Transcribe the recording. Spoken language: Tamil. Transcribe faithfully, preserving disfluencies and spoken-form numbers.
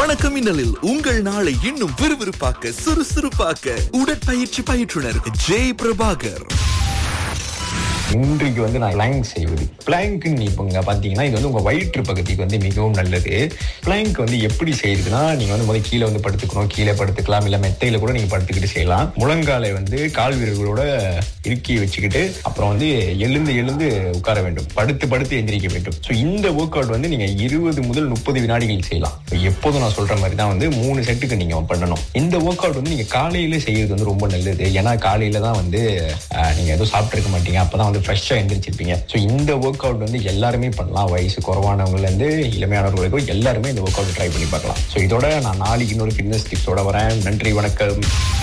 வணக்கம் இன்னலில் உங்கள் நாளை இன்னும் விறுவிறுப்பாக்க சுறுசுறுப்பாக்க உடற்பயிற்சி பயிற்றுனர் ஜெய் பிரபாகர். இன்றைக்கு வந்து நான் பிளாங்க் செய்வது. பிளாங்க் இப்ப பாத்தீங்கன்னா இது வந்து உங்க வயிற்று பகுதிக்கு வந்து மிகவும் நல்லது. பிளாங்க் வந்து எப்படி செய்யுதுன்னா, நீங்க வந்து முதல்ல கீழே வந்து படுத்துக்கணும். கீழே படுத்துக்கலாம், இல்ல மெத்தையில கூட நீங்க படுத்துக்கிட்டு செய்யலாம். முழங்காலை வந்து கால் வீரர்களோட இறுக்கி வச்சுக்கிட்டு அப்புறம் வந்து எழுந்து எழுந்து உட்கார வேண்டும். படுத்து படுத்து எந்திரிக்க வேண்டும். ஸோ இந்த ஒர்க் அவுட் வந்து நீங்க இருபது முதல் முப்பது வினாடிகள் செய்யலாம். எப்போதும் நான் சொல்ற மாதிரி தான் வந்து மூணு செட்டுக்கு நீங்க பண்ணணும். இந்த ஒர்க் அவுட் வந்து நீங்க காலையில செய்யறது வந்து ரொம்ப நல்லது. ஏன்னா காலையில தான் வந்து நீங்க எதுவும் சாப்பிட்டு இருக்க மாட்டீங்க. அப்பதான் வந்து ஃப்ரெஷ்ஷா எந்திரிச்சிருப்பீங்க. ஸோ இந்த ஒர்க் அவுட் வந்து எல்லாருமே பண்ணலாம். வயசு குறைவானவங்கல இருந்து இளமையானவர்களுக்கும் எல்லாருமே இந்த ஒர்க் அவுட் ட்ரை பண்ணி பார்க்கலாம். ஸோ இதோட நான் நாளைக்கு இன்னொரு ஃபிட்னஸ் டிப்ஸோட வரேன். நன்றி, வணக்கம்.